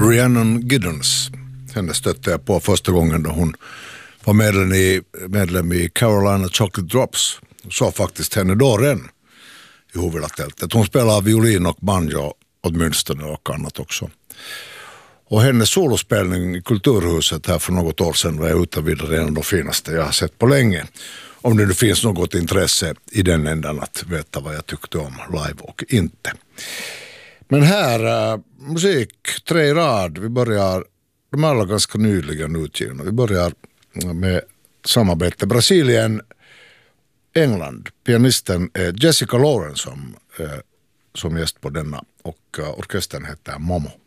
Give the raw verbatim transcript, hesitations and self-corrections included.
Rhiannon Giddens. Henne stötte jag på första gången då hon var medlem i, medlem i Carolina Chocolate Drops. Så faktiskt henne då redan i huvudtältet. Hon spelar violin och banjo åtminstone och annat också. Och hennes solospelning i Kulturhuset här för något år sedan var jag ute vid det en av de finaste jag har sett på länge. Om det nu finns något intresse i den ändan att veta vad jag tyckte om live och inte. Men här, äh, musik, tre i rad. Vi börjar, de är alla ganska nyligen utgivna. Vi börjar med samarbete Brasilien, England. Pianisten är Jessica Lawrence som, äh, som gäst på denna och äh, orkestern heter Momo.